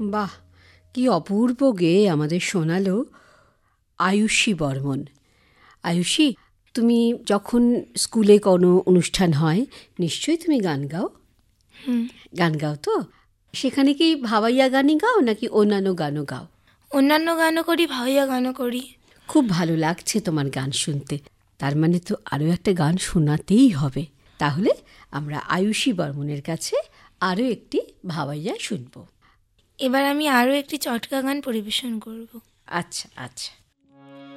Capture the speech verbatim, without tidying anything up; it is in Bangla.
বাহ, কি অপূর্ব গেয়ে আমাদের শোনালো আয়ুষী বর্মন। আয়ুষী, তুমি যখন স্কুলে কোনো অনুষ্ঠান হয় নিশ্চয়ই তুমি গান গাও? হুম গান গাও তো? সেখানে কি ভাওয়াইয়া গানই গাও নাকি অন্যান্য গানও গাও? অন্যান্য গানও করি, ভাওয়াইয়া গানও করি। খুব ভালো লাগছে তোমার গান শুনতে। তার মানে তো আরও একটা গান শোনাতেই হবে। তাহলে আমরা আয়ুষী বর্মনের কাছে আরও একটি ভাওয়াইয়া শুনব। এবার আমি আরও একটি চটকা গান পরিবেশন করব। আচ্ছা আচ্ছা।